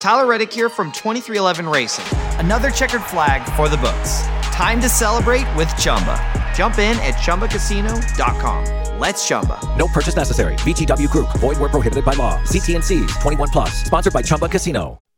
Tyler Reddick here from 2311 Racing. Another checkered flag for the books. Time to celebrate with Chumba. Jump in at ChumbaCasino.com. Let's Chumba. No purchase necessary. VGW Group. Void where prohibited by law. See T&Cs. 21+. Sponsored by Chumba Casino.